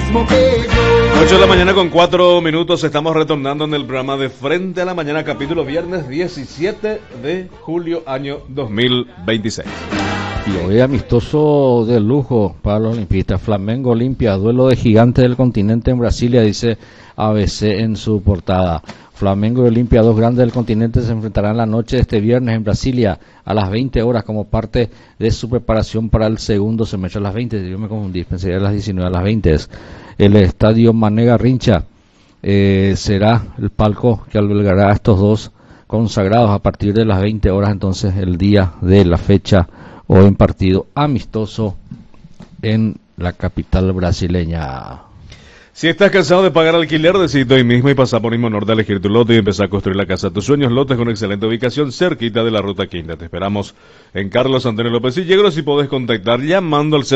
mismo que yo. 8 de la mañana con 4 minutos, estamos retornando en el programa de Frente a la Mañana, capítulo viernes 17 de julio, año 2026. Y hoy amistoso de lujo para los olimpistas. Flamengo Olimpia, duelo de gigantes del continente en Brasilia, dice ABC en su portada. Flamengo y Olimpia, dos grandes del continente, se enfrentarán la noche de este viernes en Brasilia a las 20 horas como parte de su preparación para el segundo semestre. A las 20, yo me confundí, pensé a las 19, a las 20 es. El estadio Mané Garrincha será el palco que albergará a estos dos consagrados a partir de las 20 horas, entonces el día de la fecha o en partido amistoso en la capital brasileña. Si estás cansado de pagar alquiler, decide hoy mismo y pasa por Inmonor de elegir tu lote y empezar a construir la casa de tus sueños. Lotes con excelente ubicación cerquita de la Ruta Quinta. Te esperamos en Carlos Antonio López y Yegros y podés contactar llamando al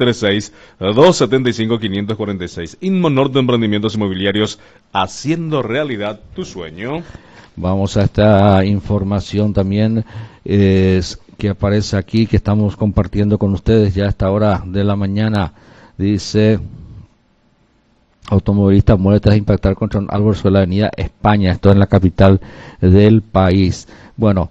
0336-275-546. Inmonor de Emprendimientos Inmobiliarios, haciendo realidad tu sueño. Vamos a esta información también que aparece aquí, que estamos compartiendo con ustedes ya a esta hora de la mañana. Dice: automovilista muere tras impactar contra un árbol sobre la avenida España, esto en la capital del país. Bueno,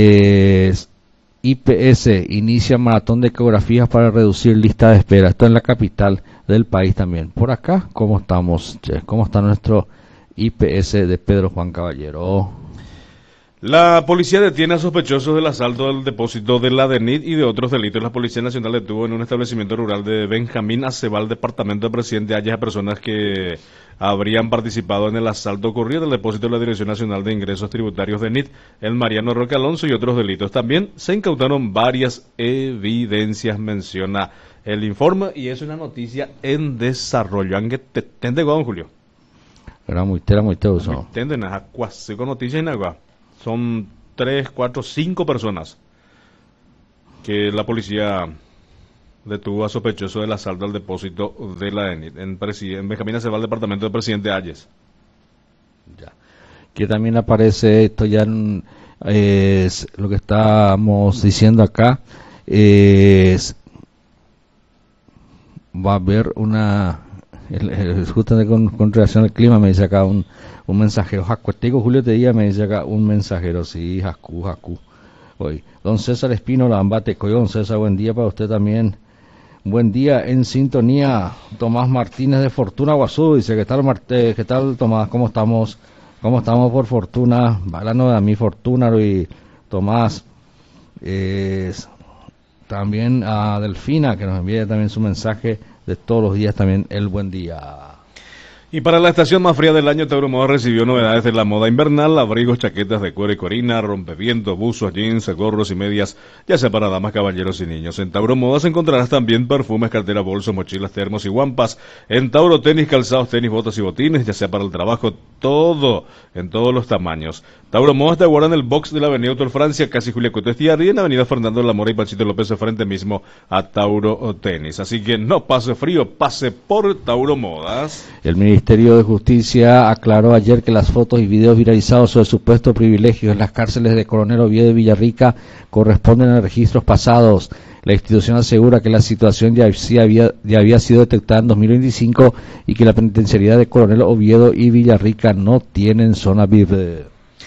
IPS inicia maratón de ecografías para reducir lista de espera, esto en la capital del país también. Por acá, ¿cómo estamos, che? ¿Cómo está nuestro IPS de Pedro Juan Caballero? La policía detiene a sospechosos del asalto al depósito de la DENIT y de otros delitos. La Policía Nacional detuvo en un establecimiento rural de Benjamín Acebal, departamento de Presidente Hayes, a personas que habrían participado en el asalto ocurrido en el depósito de la Dirección Nacional de Ingresos Tributarios DENIT en Mariano Roque Alonso y otros delitos. También se incautaron varias evidencias, menciona el informe, y es una noticia en desarrollo. ¿Tende con Julio? Era muy uso. ¿Tende nada? Cuasi con noticias en agua. Son 3, 4, 5 personas que la policía detuvo a sospechoso del asalto al depósito de la DENIT en Benjamín Acebal, departamento del Presidente Hayes. Ya. Que también aparece esto ya es lo que estamos diciendo acá. Va a haber una justamente con relación al clima, me dice acá un mensajero. Jacuetico Julio te diga, me dice acá un mensajero. Sí, Jacu. Hoy, don César Espino, Lambate, don César, buen día para usted también. Buen día en sintonía. Tomás Martínez de Fortuna Guazú dice: ¿qué tal Tomás? ¿Cómo estamos por Fortuna? Balano de mi Fortuna y Tomás. También a Delfina, que nos envía también su mensaje de todos los días, también el buen día. Y para la estación más fría del año, Tauro Moda recibió novedades de la moda invernal: abrigos, chaquetas de cuero y corina, rompeviento, buzos, jeans, gorros y medias, ya sea para damas, caballeros y niños. En Tauro Modas encontrarás también perfumes, cartera, bolsos, mochilas, termos y guampas. En Tauro tenis, calzados, tenis, botas y botines, ya sea para el trabajo, todo, en todos los tamaños. Tauro Modas te aguarda en el box de la avenida Autor Francia, casi Julia Cotestiari, y en la avenida Fernando de la Mora y Panchito López, de frente mismo a Tauro Tenis. Así que no pase frío, pase por Tauro Modas. El Ministerio de Justicia aclaró ayer que las fotos y videos viralizados sobre supuestos privilegios en las cárceles de Coronel Oviedo y Villarrica corresponden a registros pasados. La institución asegura que la situación ya había sido detectada en 2025 y que la penitenciaría de Coronel Oviedo y Villarrica no tienen zona VIP.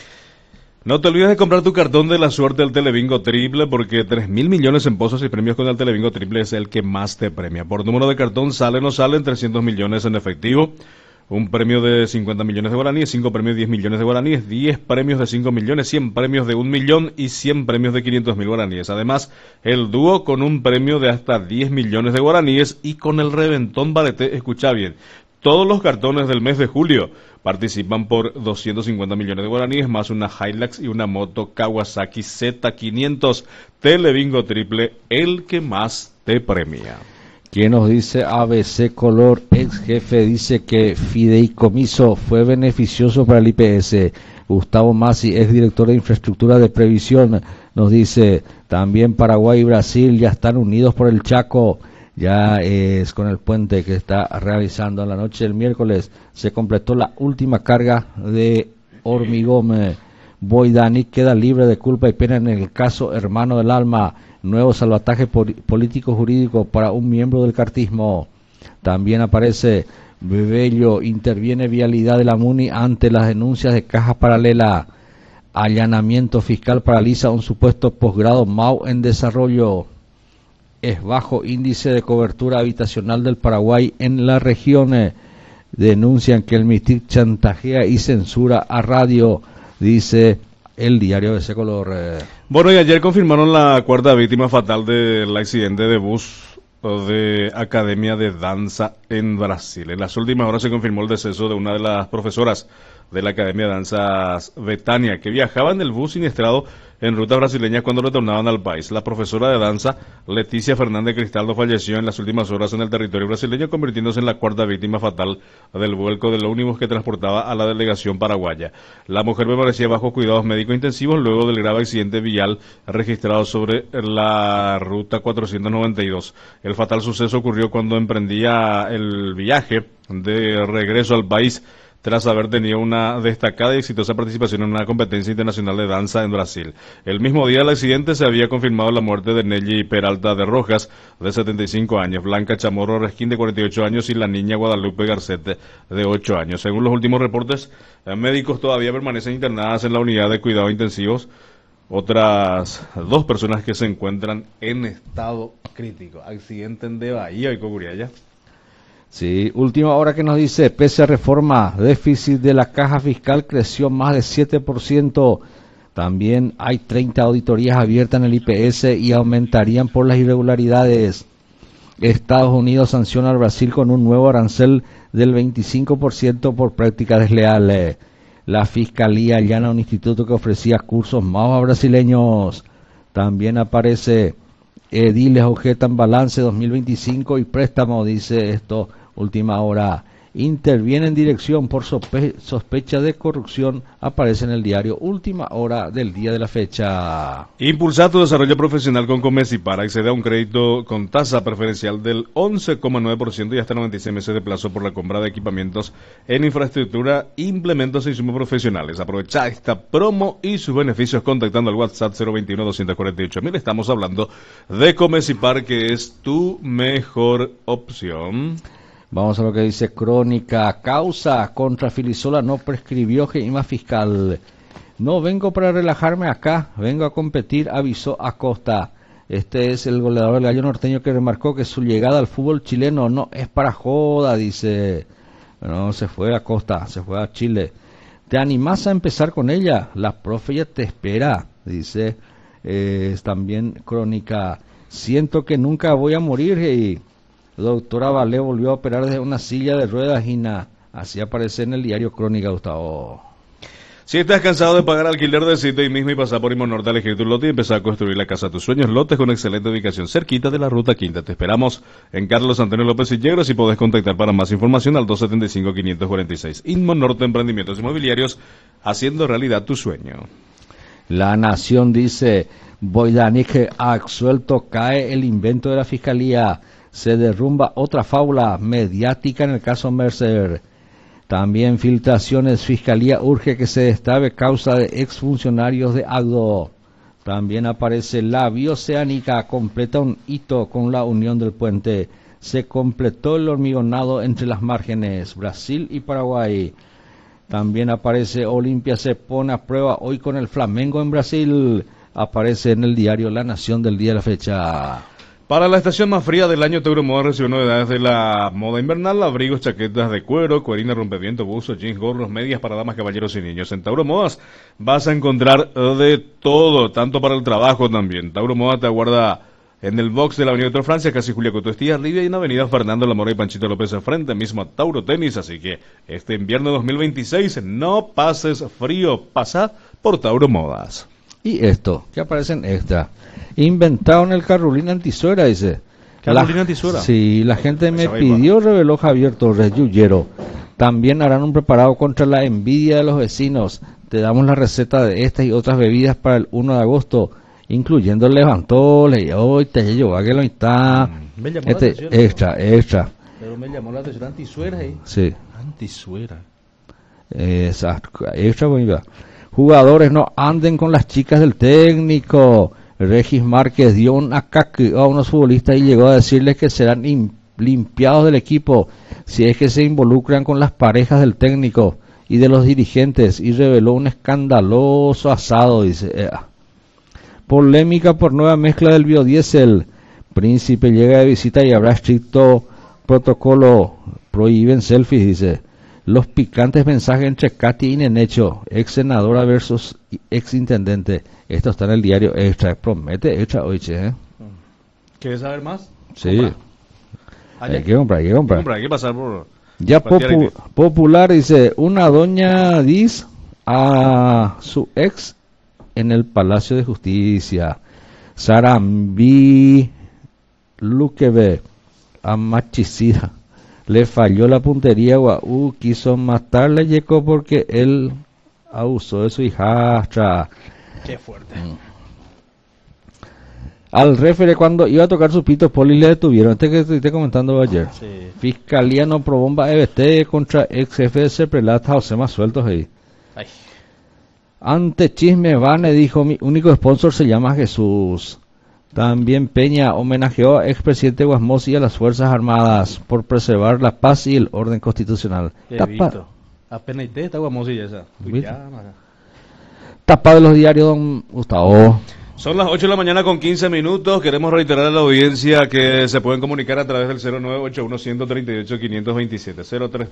No te olvides de comprar tu cartón de la suerte del Telebingo Triple, porque 3.000 millones en pozos y premios con el Telebingo Triple es el que más te premia. Por número de cartón salen 300 millones en efectivo, un premio de 50 millones de guaraníes, 5 premios de 10 millones de guaraníes, 10 premios de 5 millones, 100 premios de 1 millón y 100 premios de 500.000 guaraníes. Además, el dúo con un premio de hasta 10 millones de guaraníes y con el reventón Bareté, escucha bien, todos los cartones del mes de julio participan por 250 millones de guaraníes, más una Hilux y una moto Kawasaki Z500. Telebingo Triple, el que más te premia. ¿Qué nos dice ABC Color? Ex jefe dice que fideicomiso fue beneficioso para el IPS. Gustavo Masi, ex director de infraestructura de previsión, nos dice: también Paraguay y Brasil ya están unidos por el Chaco. Ya es con el puente que está realizando en la noche del miércoles. Se completó la última carga de hormigón. Boydani queda libre de culpa y pena en el caso Hermano del Alma. Nuevo salvataje político-jurídico para un miembro del cartismo. También aparece Bello, interviene Vialidad de la MUNI ante las denuncias de cajas paralelas. Allanamiento fiscal paraliza un supuesto posgrado MAU en desarrollo. Es bajo índice de cobertura habitacional del Paraguay en la región. Denuncian que el MITIC chantajea y censura a radio, dice el diario ABC Color. Bueno, y ayer confirmaron la cuarta víctima fatal del accidente de bus de Academia de Danza en Brasil. En las últimas horas se confirmó el deceso de una de las profesoras de la Academia de Danzas Betania, que viajaba en el bus siniestrado en rutas brasileñas cuando retornaban al país. La profesora de danza, Leticia Fernández Cristaldo, falleció en las últimas horas en el territorio brasileño, convirtiéndose en la cuarta víctima fatal del vuelco del ómnibus que transportaba a la delegación paraguaya. La mujer permanecía bajo cuidados médicos intensivos luego del grave accidente vial registrado sobre la ruta 492. El fatal suceso ocurrió cuando emprendía el viaje de regreso al país, tras haber tenido una destacada y exitosa participación en una competencia internacional de danza en Brasil. El mismo día del accidente se había confirmado la muerte de Nelly Peralta de Rojas, de 75 años, Blanca Chamorro Resquín, de 48 años, y la niña Guadalupe Garcete, de 8 años. Según los últimos reportes, médicos todavía permanecen internadas en la unidad de cuidados intensivos. Otras 2 personas que se encuentran en estado crítico. Accidente en de Bahía y Cocuriaya. Sí, última hora que nos dice, pese a reforma, déficit de la caja fiscal creció más de 7%. También hay 30 auditorías abiertas en el IPS y aumentarían por las irregularidades. Estados Unidos sanciona al Brasil con un nuevo arancel del 25% por prácticas desleales. La Fiscalía allana un instituto que ofrecía cursos más a brasileños. También aparece, ediles objetan balance 2025 y préstamo, dice esto. Última hora, interviene en dirección por sospecha de corrupción, aparece en el diario Última Hora del día de la fecha. Impulsar tu desarrollo profesional con Comesipar. Accede a un crédito con tasa preferencial del 11,9% y hasta 96 meses de plazo por la compra de equipamientos en infraestructura, implementos e insumos profesionales. Aprovecha esta promo y sus beneficios contactando al WhatsApp 021-248.000. Estamos hablando de Comesipar, que es tu mejor opción. Vamos a lo que dice Crónica. Causa contra Filisola no prescribió GIMA fiscal. No vengo para relajarme acá, vengo a competir, avisó Acosta. Este es el goleador del Gallo Norteño que remarcó que su llegada al fútbol chileno no es para joda, dice. No, se fue a Acosta, se fue a Chile. ¿Te animás a empezar con ella? La profe ya te espera, dice. También Crónica. Siento que nunca voy a morir y... Doctora Valé volvió a operar desde una silla de ruedas y así aparece en el diario Crónica, Gustavo. Si estás cansado de pagar alquiler de sitio y mismo y pasar por Inmonorte a elegir tu lote y empezar a construir la casa de tus sueños, lotes con excelente ubicación cerquita de la Ruta Quinta. Te esperamos en Carlos Antonio López Illegros y podés contactar para más información al 275-546. Inmonorte Emprendimientos Inmobiliarios, haciendo realidad tu sueño. La Nación dice, Boydanik absuelto, cae el invento de la Fiscalía. Se derrumba otra fábula mediática en el caso Mercer. También filtraciones, Fiscalía urge que se destape causa de exfuncionarios de AGDO. También aparece la Bioceánica, completa un hito con la unión del puente. Se completó el hormigonado entre las márgenes, Brasil y Paraguay. También aparece Olimpia se pone a prueba hoy con el Flamengo en Brasil. Aparece en el diario La Nación del día de la fecha. Para la estación más fría del año, Tauromodas recibió novedades de la moda invernal: abrigos, chaquetas de cuero, cuerina, rompeviento, buzos, jeans, gorros, medias para damas, caballeros y niños. En Tauromodas vas a encontrar de todo, tanto para el trabajo también. Tauromodas te aguarda en el box de la Avenida de Francia, casi Julia Cotostilla, arriba, y en la Avenida Fernando Lamora y Panchito López enfrente, mismo a Tauro Tenis. Así que este invierno 2026 no pases frío, pasa por Tauromodas. Y esto, que aparece en extra. Inventaron el carrulín antisuera, dice. ¿Carrulín antisuera? Sí, la gente me pidió, reveló Javier Torres Yuyero. También harán un preparado contra la envidia de los vecinos. Te damos la receta de estas y otras bebidas para el 1 de agosto, incluyendo el levantole. Y hoy te llevo a que lo está. Me llamó la atención, extra. Pero me llamó la atención antisuera ahí. Sí. Antisuera. Extra bonita. Jugadores no anden con las chicas del técnico. Regis Márquez dio un acaque a unos futbolistas y llegó a decirles que serán limpiados del equipo si es que se involucran con las parejas del técnico y de los dirigentes, y reveló un escandaloso asado, dice. Polémica por nueva mezcla del biodiesel. Príncipe llega de visita y habrá estricto protocolo, prohíben selfies, dice. Los picantes mensajes entre Katy y Nenecho, ex senadora versus ex intendente. Esto está en el diario Extra, promete Extra hoy, che. ¿Quieres saber más? Sí. Compra. Hay que comprar, hay que comprar. Hay que pasar por... Ya popular, dice, una doña dice a su ex en el Palacio de Justicia. Sarambi Luquebe, a machicida. Le falló la puntería, Guau quiso matarle, Yeco, porque él abusó de su hijastra. Qué fuerte. Al referee cuando iba a tocar su pito, Poli le detuvieron. Este que estoy comentando ayer. Sí. Fiscalía no probó bomba EBT contra ex jefe de Seprelat, José más sueltos ahí. Ay. Ante chisme Vane dijo, mi único sponsor se llama Jesús. También Peña homenajeó a expresidente Guasmos y a las Fuerzas Armadas por preservar la paz y el orden constitucional. Apenas está Guasmosilla esa. Tapa de los diarios, don Gustavo. Son las 8 de la mañana con 15 minutos. Queremos reiterar a la audiencia que se pueden comunicar a través del 0981-138-527,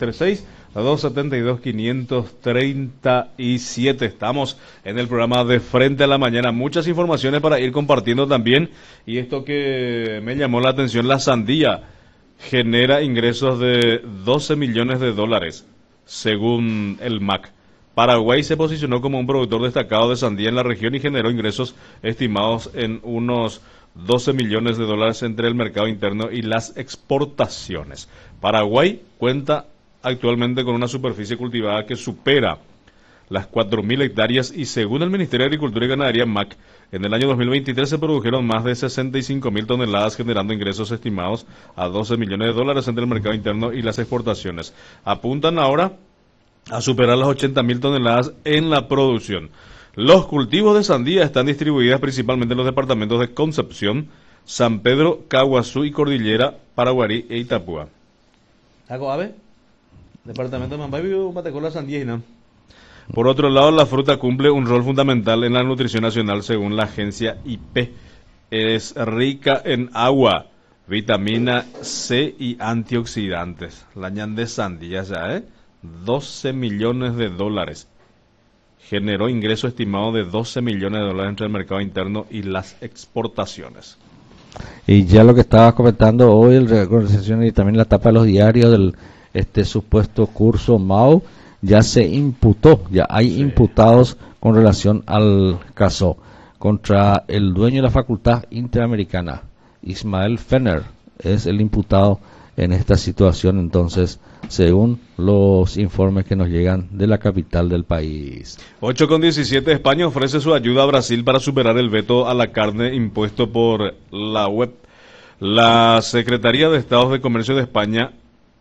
0336-272-537. Estamos en el programa de Frente a la Mañana. Muchas informaciones para ir compartiendo también. Y esto que me llamó la atención, la sandía genera ingresos de 12 millones de dólares, según el MAC. Paraguay se posicionó como un productor destacado de sandía en la región y generó ingresos estimados en unos 12 millones de dólares entre el mercado interno y las exportaciones. Paraguay cuenta actualmente con una superficie cultivada que supera las 4.000 hectáreas y según el Ministerio de Agricultura y Ganadería MAC, en el año 2023 se produjeron más de 65.000 toneladas generando ingresos estimados a 12 millones de dólares entre el mercado interno y las exportaciones. Apuntan ahora a superar las 80.000 toneladas en la producción. Los cultivos de sandía están distribuidos principalmente en los departamentos de Concepción, San Pedro, Caguazú y Cordillera, Paraguarí e Itapúa. ¿Algo ave? Departamento de Mambay, con la sandía y no. Por otro lado, la fruta cumple un rol fundamental en la nutrición nacional según la agencia IP. Es rica en agua, vitamina C y antioxidantes. La ñan de sandía, ¿sabes? 12 millones de dólares. Generó ingreso estimado de 12 millones de dólares entre el mercado interno y las exportaciones. Y ya lo que estaba comentando hoy, el reconocimiento y también la tapa de los diarios del supuesto curso MAU, ya se imputó, ya hay imputados con relación al caso contra el dueño de la Facultad Interamericana, Ismael Fenner, es el imputado en esta situación, entonces, según los informes que nos llegan de la capital del país. 8:17, España ofrece su ayuda a Brasil para superar el veto a la carne impuesto por la web. La Secretaría de Estado de Comercio de España,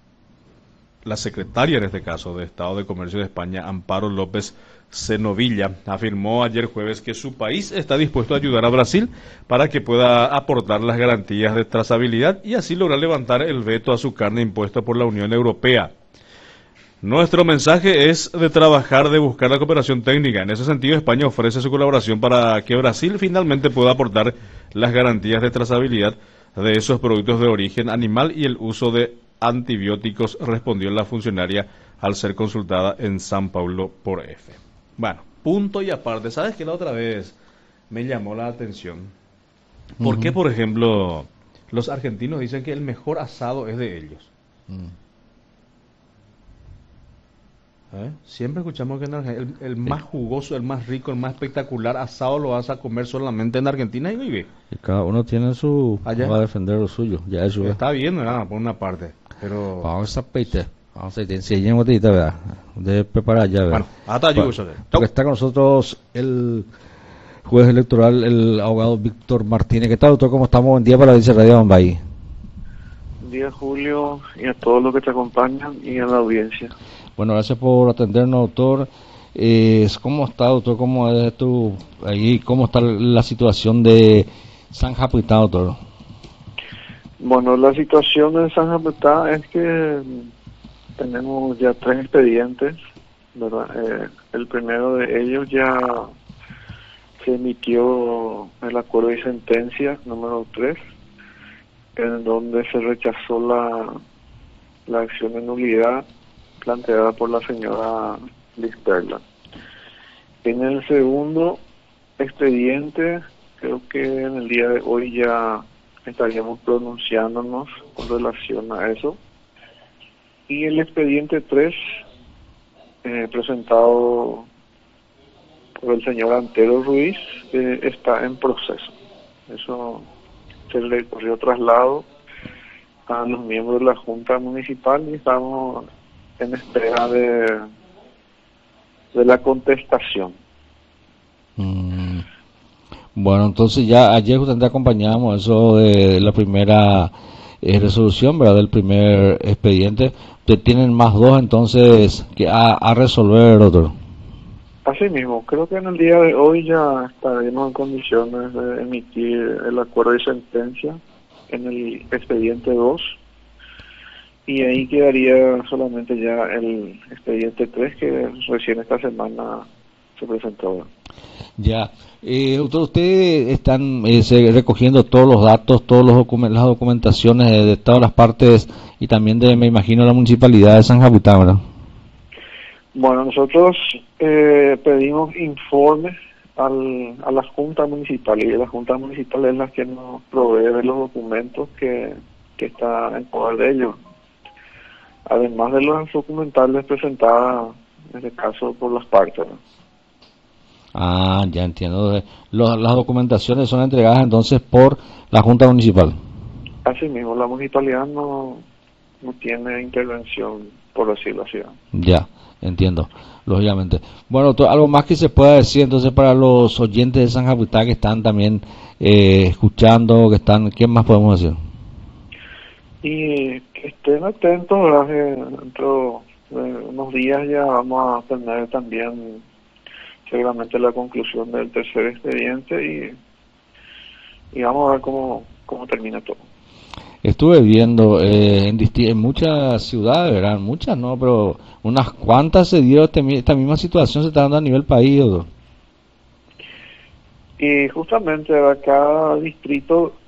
la secretaria en este caso de Estado de Comercio de España, Amparo López Senovilla, afirmó ayer jueves que su país está dispuesto a ayudar a Brasil para que pueda aportar las garantías de trazabilidad y así lograr levantar el veto a su carne impuesto por la Unión Europea. Nuestro mensaje es de trabajar, de buscar la cooperación técnica. En ese sentido, España ofrece su colaboración para que Brasil finalmente pueda aportar las garantías de trazabilidad de esos productos de origen animal y el uso de antibióticos, respondió la funcionaria al ser consultada en San Paulo por EFE. Bueno, punto y aparte, ¿sabes qué? La otra vez me llamó la atención. ¿Por qué, por ejemplo, los argentinos dicen que el mejor asado es de ellos? Siempre escuchamos que en Argentina el más jugoso, el más rico, el más espectacular asado lo vas a comer solamente en Argentina y vive. Y cada uno tiene su... Allá va a defender lo suyo. Ya eso está bien, ¿verdad? Por una parte. Pero... Vamos a peite. Vamos a enseñar botellita, ¿verdad? De preparar ya, ¿verdad? Bueno, hasta yo. Porque está con nosotros el juez electoral, el abogado Víctor Martínez. ¿Qué tal, doctor? ¿Cómo estamos? Buen día para la Dice Radio Bombay. Buen día, Julio, y a todos los que te acompañan y a la audiencia. Bueno, gracias por atendernos, doctor. ¿Cómo está, doctor? ¿Cómo es ahí? ¿Cómo está la situación de San Japuitá, doctor? Bueno, la situación en San Japetá es que tenemos ya 3 expedientes, ¿verdad? El primero de ellos ya se emitió el acuerdo de sentencia número 3, en donde se rechazó la acción de nulidad planteada por la señora Liz Perla. En el segundo expediente, creo que en el día de hoy ya estaríamos pronunciándonos con relación a eso. Y el expediente 3, presentado por el señor Antero Ruiz, está en proceso. Eso se le corrió traslado a los miembros de la Junta Municipal y estamos en espera de la contestación. Bueno, entonces ya ayer justamente acompañamos eso de la primera resolución, ¿verdad? Del primer expediente. Ustedes tienen más dos entonces que a resolver, doctor. Así mismo, creo que en el día de hoy ya estaremos en condiciones de emitir el acuerdo de sentencia en el expediente 2 y ahí quedaría solamente ya el expediente 3 que recién esta semana se presentó. Ya, doctor, ustedes están recogiendo todos los datos, todos los las documentaciones de todas las partes y también de, me imagino, la municipalidad de San Japetá, ¿verdad? Bueno, nosotros pedimos informes a la Junta Municipal, y la Junta Municipal es la que nos provee de los documentos que está en poder de ellos, además de los documentales presentados en este caso por las partes, ¿no? Ah, ya entiendo. Las documentaciones son entregadas entonces por la Junta Municipal. Así mismo, la municipalidad no tiene intervención, por decirlo así. Ya, entiendo, lógicamente. Bueno, doctor, algo más que se pueda decir entonces para los oyentes de San Japetá que están también escuchando, que están, ¿qué más podemos decir? Y que estén atentos, ¿verdad? Que dentro de unos días ya vamos a tener también seguramente la conclusión del tercer expediente y vamos a ver cómo termina todo. Estuve viendo en muchas ciudades, ¿verdad? Muchas no, pero unas cuantas se dio esta misma situación, se está dando a nivel país, doctor. Y justamente, ¿verdad? Cada distrito